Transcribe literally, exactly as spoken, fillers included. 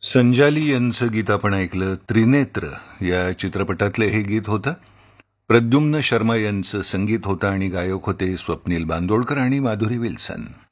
संजाली यांचं गीत आपण ऐकलं. त्रिनेत्र या चित्रपटातले हे गीत होतं. प्रद्युम्न शर्मा यांचं संगीत होतं आणि गायक होते स्वप्नील बांदोडकर आणि माधुरी विल्सन.